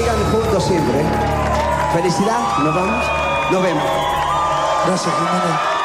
sigan juntos siempre. Felicidad, nos vamos. Nos vemos. Gracias, Jiménez.